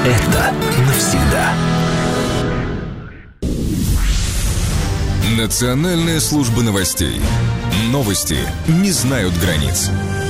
Это навсегда. Национальная служба новостей. Новости не знают границ.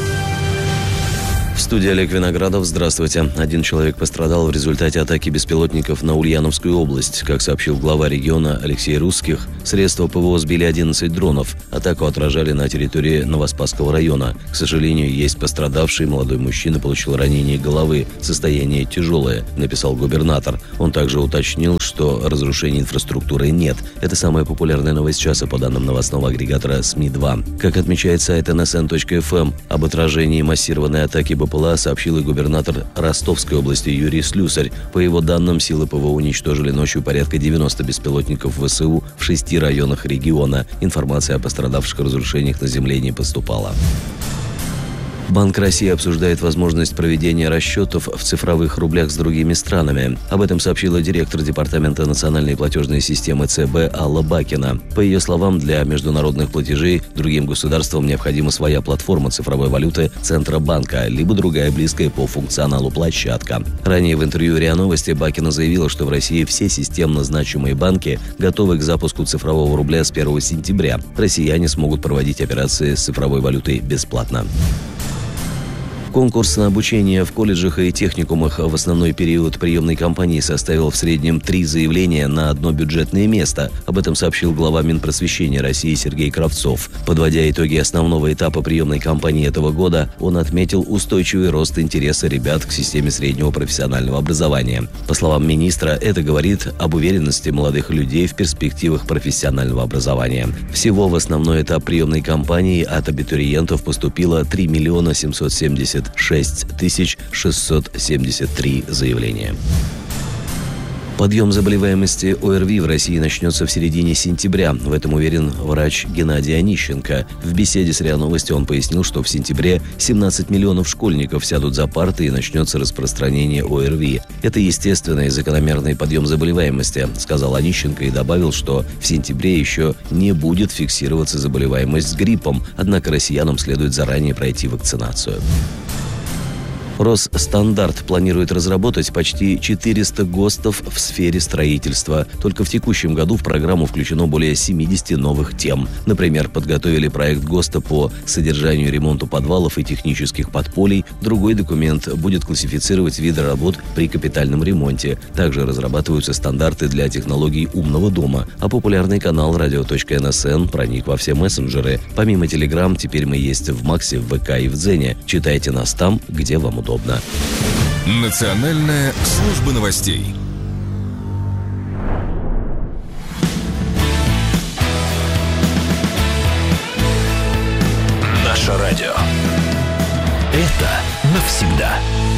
В студии Олег Виноградов. Здравствуйте. Один человек пострадал в результате атаки беспилотников на Ульяновскую область. Как сообщил глава региона Алексей Русских, средства ПВО сбили 11 дронов. Атаку отражали на территории Новоспасского района. К сожалению, есть пострадавший. Молодой мужчина получил ранение головы. Состояние тяжелое, написал губернатор. Он также уточнил, что разрушений инфраструктуры нет. Это самая популярная новость часа по данным новостного агрегатора СМИ-2. Как отмечает сайт nsn.fm, об отражении массированной атаки БПЛА сообщил и губернатор Ростовской области Юрий Слюсарь. По его данным, силы ПВО уничтожили ночью порядка 90 беспилотников ВСУ в 6 районах региона. Информация о пострадавших разрушениях на земле не поступала. Банк России обсуждает возможность проведения расчетов в цифровых рублях с другими странами. Об этом сообщила директор Департамента национальной платежной системы ЦБ Алла Бакина. По ее словам, для международных платежей другим государствам необходима своя платформа цифровой валюты Центробанка, либо другая близкая по функционалу площадка. Ранее в интервью РИА Новости Бакина заявила, что в России все системно значимые банки готовы к запуску цифрового рубля с 1 сентября. Россияне смогут проводить операции с цифровой валютой бесплатно. Конкурс на обучение в колледжах и техникумах в основной период приемной кампании составил в среднем 3 заявления на одно бюджетное место. Об этом сообщил глава Минпросвещения России Сергей Кравцов. Подводя итоги основного этапа приемной кампании этого года, он отметил устойчивый рост интереса ребят к системе среднего профессионального образования. По словам министра, это говорит об уверенности молодых людей в перспективах профессионального образования. Всего в основной этап приемной кампании от абитуриентов поступило 3 776 673 заявления. Подъем заболеваемости ОРВИ в России начнется в середине сентября. В этом уверен врач Геннадий Онищенко. В беседе с РИА Новости он пояснил, что в сентябре 17 миллионов школьников сядут за парты и начнется распространение ОРВИ. Это естественный и закономерный подъем заболеваемости, сказал Онищенко и добавил, что в сентябре еще не будет фиксироваться заболеваемость с гриппом, однако россиянам следует заранее пройти вакцинацию. Росстандарт планирует разработать почти 400 ГОСТов в сфере строительства. Только в текущем году в программу включено более 70 новых тем. Например, подготовили проект ГОСТа по содержанию и ремонту подвалов и технических подполий. Другой документ будет классифицировать виды работ при капитальном ремонте. Также разрабатываются стандарты для технологий умного дома. А популярный канал radio.nsn проник во все мессенджеры. Помимо Telegram, теперь мы есть в Максе, в ВК и в Дзене. Читайте нас там, где вам удобно. Национальная служба новостей. Наше радио. Это навсегда.